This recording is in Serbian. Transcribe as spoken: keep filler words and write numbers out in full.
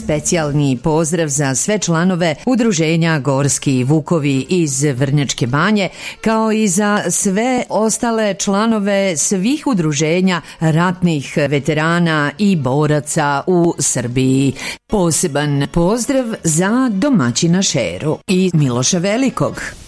specijalni pozdrav za sve članove Udruženja Gorski Vukovi iz Vrnjačke Banje, kao i za sve ostale članove svih udruženja ratnih veterana i boraca u Srbiji. Poseban pozdrav za domaćina Šeru i Miloša Velikog.